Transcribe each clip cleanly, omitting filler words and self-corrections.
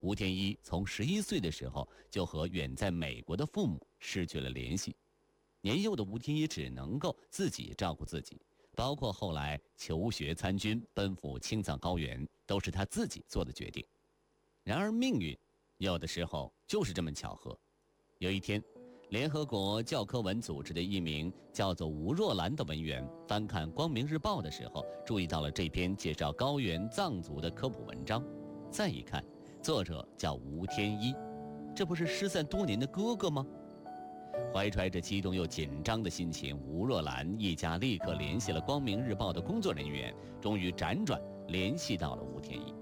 吴天一从11岁的时候就和远在美国的父母失去了联系。年幼的吴天一只能够自己照顾自己，包括后来求学参军、奔赴青藏高原，都是他自己做的决定。然而命运有的时候就是这么巧合。有一天，联合国教科文组织的一名叫做吴若兰的文员翻看《光明日报》的时候，注意到了这篇介绍高原藏族的科普文章。再一看，作者叫吴天一，这不是失散多年的哥哥吗？怀揣着激动又紧张的心情，吴若兰一家立刻联系了《光明日报》的工作人员，终于辗转联系到了吴天一。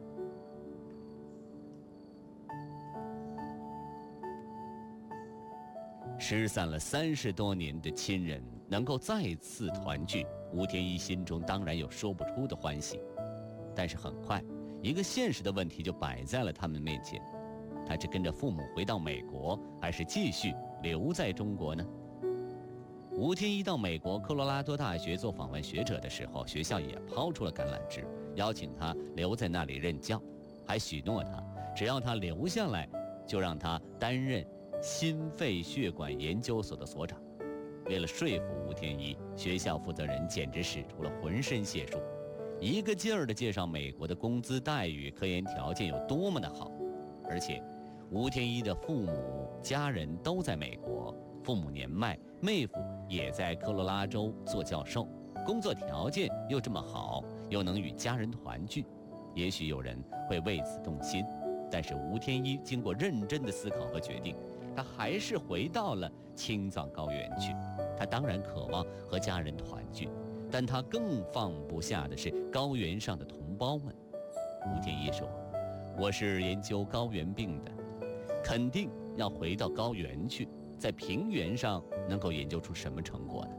失散了30多年的亲人能够再次团聚，吴天一心中当然有说不出的欢喜。但是很快，一个现实的问题就摆在了他们面前：他是跟着父母回到美国，还是继续留在中国呢？吴天一到美国科罗拉多大学做访问学者的时候，学校也抛出了橄榄枝，邀请他留在那里任教，还许诺他，只要他留下来，就让他担任心肺血管研究所的所长。为了说服吴天一，学校负责人简直使出了浑身解数，一个劲儿地介绍美国的工资待遇、科研条件有多么的好。而且吴天一的父母家人都在美国，父母年迈，妹夫也在科罗拉州做教授，工作条件又这么好，又能与家人团聚，也许有人会为此动心。但是吴天一经过认真的思考和决定，他还是回到了青藏高原去。他当然渴望和家人团聚，但他更放不下的是高原上的同胞们。吴天一说：“我是研究高原病的，肯定要回到高原去，在平原上能够研究出什么成果呢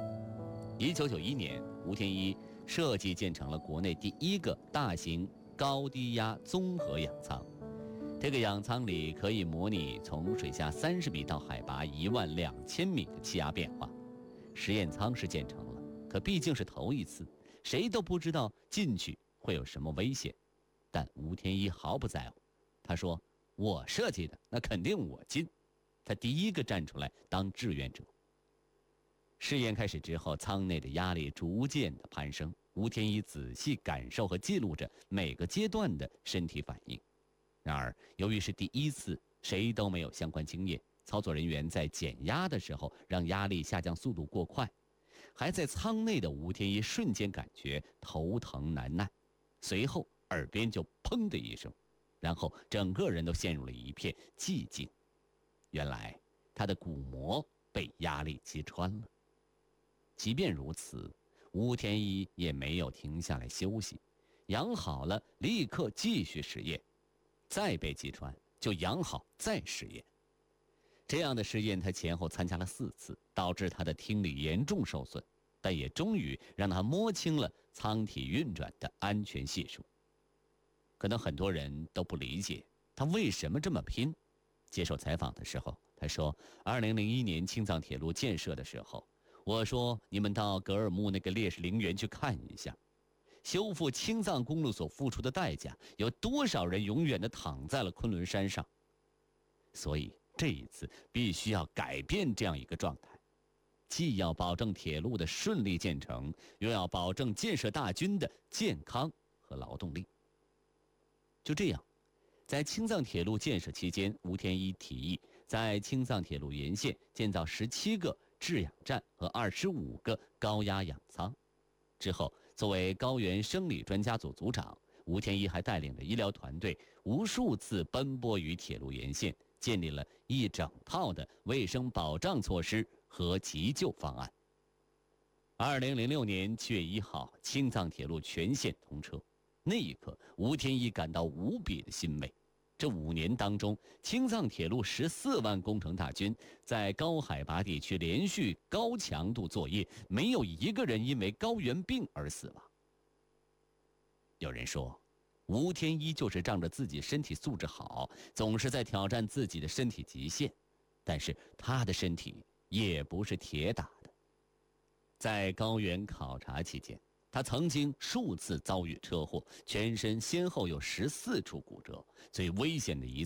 ？”1991年，吴天一设计建成了国内第一个大型高低压综合氧舱。这个氧舱里可以模拟从水下30米到海拔12000米的气压变化。实验舱是建成了，可毕竟是头一次，谁都不知道进去会有什么危险。但吴天一毫不在乎，他说：“我设计的，那肯定我进。”他第一个站出来当志愿者。试验开始之后，舱内的压力逐渐的攀升。吴天一仔细感受和记录着每个阶段的身体反应。然而，由于是第一次，谁都没有相关经验，操作人员在减压的时候让压力下降速度过快，还在舱内的吴天一瞬间感觉头疼难耐，随后耳边就砰的一声，然后整个人都陷入了一片寂静。原来他的鼓膜被压力击穿了。即便如此，吴天一也没有停下来休息，养好了立刻继续实验，再被击穿就养好再实验。这样的实验他前后参加了4次，导致他的听力严重受损，但也终于让他摸清了舱体运转的安全系数。可能很多人都不理解他为什么这么拼。接受采访的时候，他说2001年青藏铁路建设的时候，我说你们到格尔木那个烈士陵园去看一下，修复青藏公路所付出的代价，有多少人永远地躺在了昆仑山上。所以这一次必须要改变这样一个状态，既要保证铁路的顺利建成，又要保证建设大军的健康和劳动力。就这样，在青藏铁路建设期间，吴天一提议在青藏铁路沿线建造17个制氧站和25个高压氧舱。之后，作为高原生理专家组组长，吴天一还带领着医疗团队无数次奔波于铁路沿线，建立了一整套的卫生保障措施和急救方案。2006年7月1号，青藏铁路全线通车。那一刻，吴天一感到无比的欣慰。这5年当中，青藏铁路14万工程大军在高海拔地区连续高强度作业，没有一个人因为高原病而死亡。有人说，吴天一就是仗着自己身体素质好，总是在挑战自己的身体极限，但是他的身体也不是铁打的。在高原考察期间， 他曾经数次遭遇车祸，全身先后有14处骨折，最危险的一次